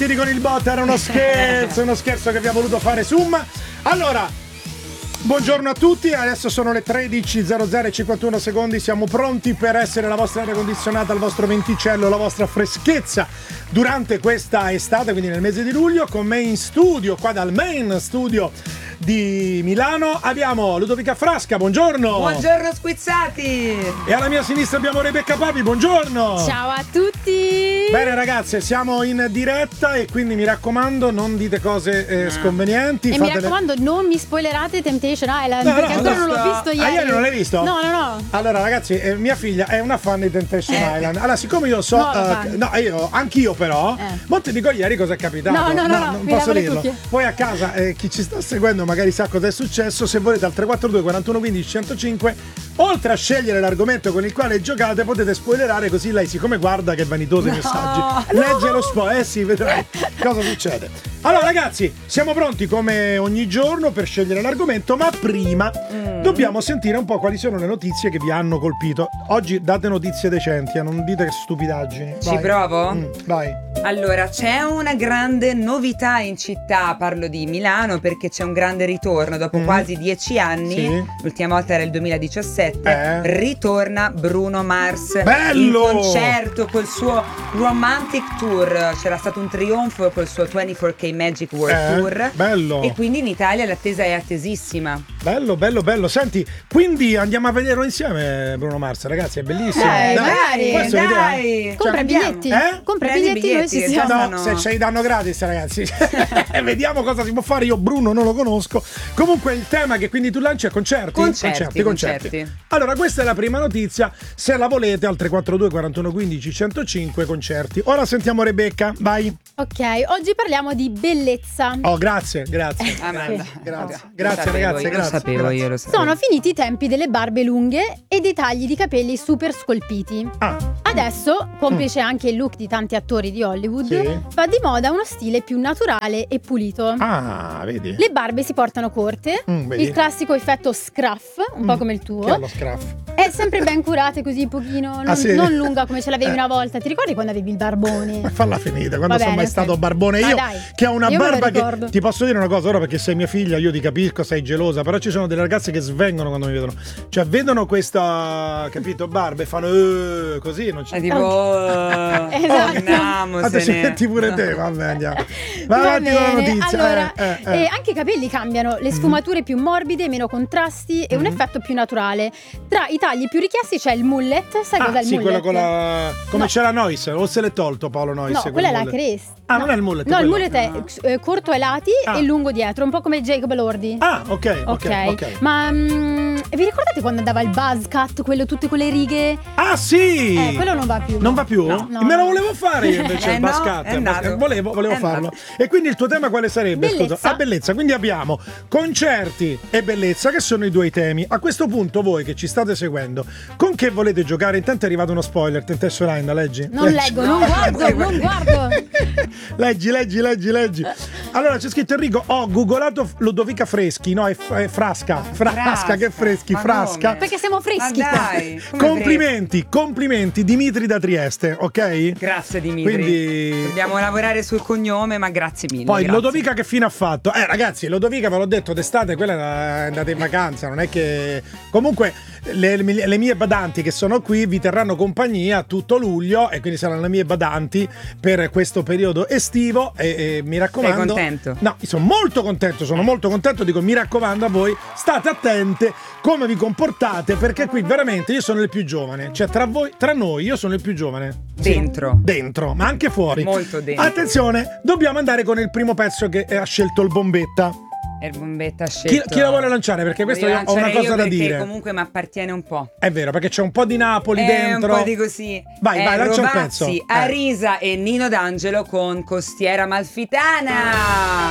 con il bot, era uno scherzo che abbiamo voluto fare Zoom. Allora, buongiorno a tutti, adesso sono le 13:00 e 51 secondi, siamo pronti per essere la vostra aria condizionata, il vostro venticello, la vostra freschezza durante questa estate, quindi nel mese di luglio. Con me in studio, qua dal main studio di Milano, abbiamo Ludovica Frasca, buongiorno. Buongiorno squizzati. E alla mia sinistra abbiamo Rebecca Papi, buongiorno. Ciao a tutti. Bene ragazze, siamo in diretta e quindi mi raccomando non dite cose sconvenienti. E mi raccomando non mi spoilerate Temptation Island, perché ancora non l'ho visto ieri. Ieri non l'hai visto? No. Allora ragazzi, mia figlia è una fan di Temptation Island. Allora siccome io so anch'io però ma ti dico ieri cosa è capitato. No, non posso dirlo. Poi a casa chi ci sta seguendo magari sa cosa è successo. Se volete al 342 41 15 105, oltre a scegliere l'argomento con il quale giocate, potete spoilerare, così lei, siccome guarda che vanitosi i messaggi, legge lo spoiler, sì, vedrai cosa succede. Allora ragazzi, siamo pronti come ogni giorno per scegliere l'argomento, ma prima dobbiamo sentire un po' quali sono le notizie che vi hanno colpito. Oggi date notizie decenti, non dite che stupidaggini. Ci provo? Vai. Allora, c'è una grande novità in città, parlo di Milano, perché c'è un grande ritorno dopo quasi 10 anni. Sì. L'ultima volta era il 2017. Ritorna Bruno Mars. Bello! In concerto col suo Romantic Tour. C'era stato un trionfo col suo 24K Magic World Tour. Bello! E quindi in Italia l'attesa è attesissima. Bello. Senti, quindi andiamo a vederlo insieme Bruno Mars, ragazzi, è bellissimo. Dai. Compra biglietti. Compra biglietti, noi ci siamo. No, se ce li danno gratis, ragazzi. Vediamo cosa si può fare. Io Bruno non lo conosco. Comunque il tema che quindi tu lanci è concerti. Allora, questa è la prima notizia. Se la volete al 342 41 15 105 concerti. Ora sentiamo Rebecca, vai. Ok, oggi parliamo di bellezza. Oh, grazie. Grazie Ragazzi, Lo sapevo. Sono finiti i tempi delle barbe lunghe e dei tagli di capelli super scolpiti. Adesso, complice anche il look di tanti attori di Hollywood, va di moda uno stile più naturale e pulito. Vedi? Le barbe si portano corte, il classico effetto scruff, un po' come il tuo. Che è lo scruff? È sempre ben curate così, pochino, non lunga come ce l'avevi una volta. Ti ricordi quando avevi il barbone? Falla finita, quando sono mai stato barbone io, che ho una barba che... Ti posso dire una cosa, ora perché sei mia figlia, io ti capisco, sei gelosa, però ci sono delle ragazze che svengono quando mi vedono. Cioè vedono questa, capito, barba e fanno così, non c'è... Esatto. Ci metti pure te, vabbè, andiamo. Vai avanti con la notizia. Allora, anche i capelli cambiano, le sfumature più morbide, meno contrasti e un effetto più naturale. Tra i tagli più richiesti c'è il mullet, sai cos'è il mullet? Quello con la... come c'era Nois, o se l'è tolto Paolo Nois? No, quella è la cresta. Non è il mullet. No, il mullet è corto ai lati e lungo dietro, un po' come Jacob Elordi. Ok. Ma vi ricordate quando andava il buzz cut, quello tutte quelle righe? Sì! Quello non va più. Non va più? No. Me lo volevo fare io invece il buzz cut. Volevo farlo. E quindi il tuo tema quale sarebbe? Bellezza. Scusa. Bellezza. Quindi abbiamo concerti e bellezza, che sono i due temi. A questo punto voi che ci state seguendo, con che volete giocare? Intanto è arrivato uno spoiler, Temptation Island, leggi? Leggo, non guardo. Leggi. Allora c'è scritto Enrico, ho googolato Ludovica Freschi, no è Frasca, che freschi, Frasca. Perché siamo freschi. Dai, complimenti Dimitri da Trieste, ok? Grazie Dimitri. Quindi dobbiamo lavorare sul cognome, ma grazie mille. Poi grazie. Ludovica che fine ha fatto? Ragazzi, Ludovica ve l'ho detto d'estate, quella è andata in vacanza, non è che... Comunque le mie badanti che sono qui vi terranno compagnia tutto luglio e quindi saranno le mie badanti per questo periodo estivo e mi raccomando. Sei contento? No, sono molto contento, dico mi raccomando a voi, state attente come vi comportate, perché qui veramente io sono il più giovane, cioè tra noi io sono il più giovane. Dentro, ma anche fuori. Molto dentro. Attenzione, dobbiamo andare con il primo pezzo che ha scelto il Bombetta. Il Bombetta ha scelto. Chi la vuole lanciare? Perché questo io ho una cosa da dire. Perché comunque mi appartiene un po'. È vero, perché c'è un po' di Napoli dentro. Un po' di così. Vai, lancia il pezzo. Arisa e Nino D'Angelo con Costiera Amalfitana.